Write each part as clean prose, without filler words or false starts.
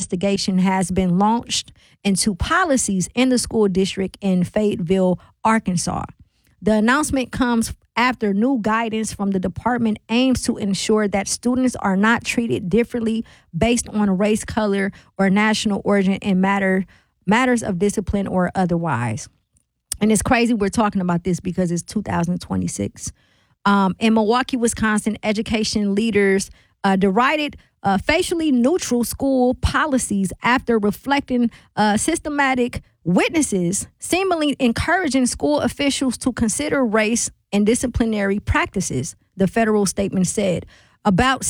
investigation has been launched into policies in the school district in Fayetteville, Arkansas. The announcement comes after new guidance from the department aims to ensure that students are not treated differently based on race, color, or national origin in matters of discipline or otherwise. And it's crazy we're talking about this because it's 2026. In Milwaukee, Wisconsin, education leaders derided facially neutral school policies after reflecting systematic witnesses seemingly encouraging school officials to consider race and disciplinary practices, the federal statement said. About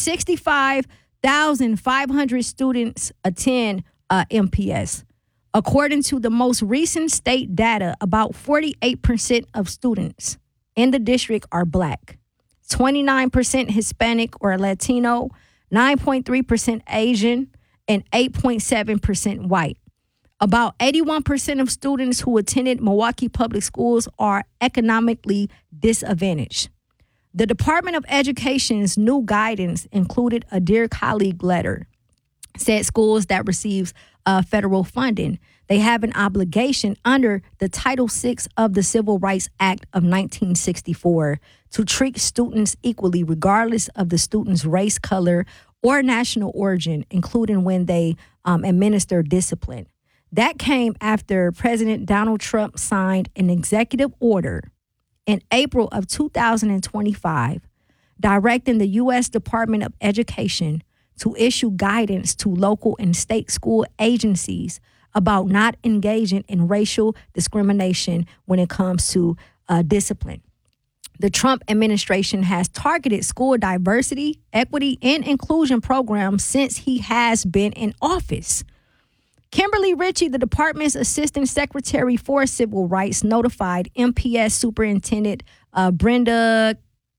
65,500 students attend MPS. According to the most recent state data, about 48% of students in the district are Black, 29% Hispanic or Latino, 9.3% Asian, and 8.7% white. About 81% of students who attended Milwaukee Public Schools are economically disadvantaged. The Department of Education's new guidance included a Dear Colleague letter. Said schools that receives federal funding, they have an obligation under the Title VI of the Civil Rights Act of 1964 to treat students equally regardless of the student's race, color, or national origin, including when they administer discipline. That came after President Donald Trump signed an executive order in April of 2025 directing the U.S. Department of Education to issue guidance to local and state school agencies about not engaging in racial discrimination when it comes to discipline. The Trump administration has targeted school diversity, equity, and inclusion programs since he has been in office. Kimberly Ritchie, the department's assistant secretary for civil rights, notified MPS Superintendent Brenda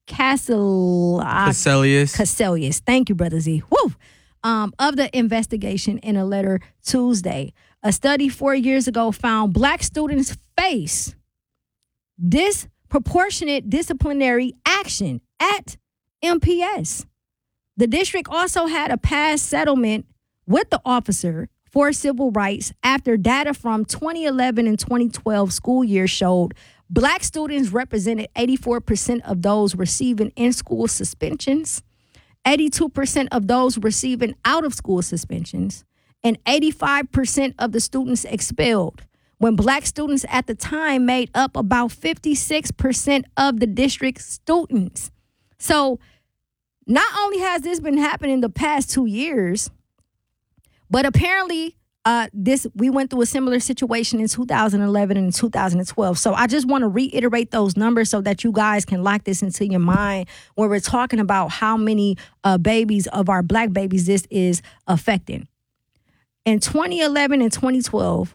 Cassellius. Thank you, Brother Z. Woo! Of the investigation in a letter Tuesday. A study 4 years ago found Black students face disproportionate disciplinary action at MPS. The district also had a past settlement with the officer for civil rights after data from 2011 and 2012 school year showed Black students represented 84% of those receiving in-school suspensions, 82% of those receiving out-of-school suspensions, and 85% of the students expelled, when Black students at the time made up about 56% of the district's students. So not only has this been happening the past 2 years, but apparently we went through a similar situation in 2011 and 2012. So I just want to reiterate those numbers so that you guys can lock this into your mind when we're talking about how many babies of our Black babies this is affecting. In 2011 and 2012,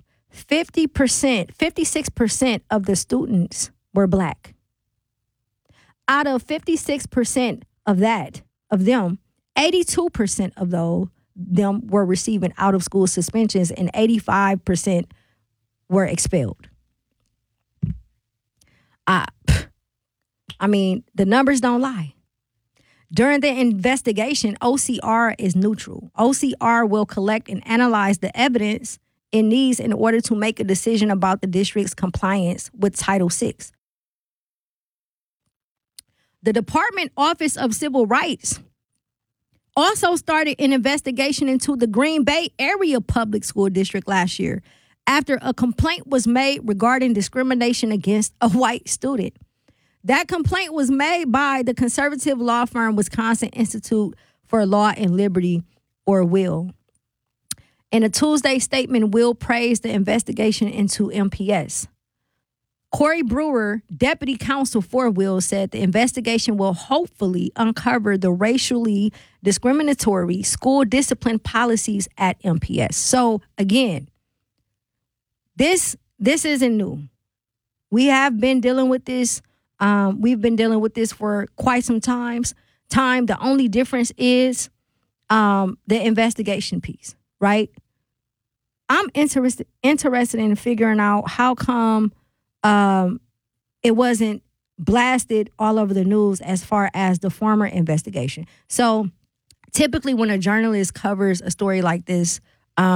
56% of the students were Black. Out of 56% of them, 82% of them were receiving out-of-school suspensions and 85% were expelled. I mean, the numbers don't lie. During the investigation, OCR is neutral. OCR will collect and analyze the evidence it needs in order to make a decision about the district's compliance with Title VI. The Department Office of Civil Rights also started an investigation into the Green Bay Area Public School District last year after a complaint was made regarding discrimination against a white student. That complaint was made by the conservative law firm Wisconsin Institute for Law and Liberty, or WILL. In a Tuesday statement, WILL praised the investigation into MPS. Corey Brewer, deputy counsel for WILL, said the investigation will hopefully uncover the racially discriminatory school discipline policies at MPS. So again, this isn't new. We have been dealing with this. We've been dealing with this for quite some time. The only difference is the investigation piece, right? I'm interested in figuring out how come it wasn't blasted all over the news as far as the former investigation. So typically when a journalist covers a story like this,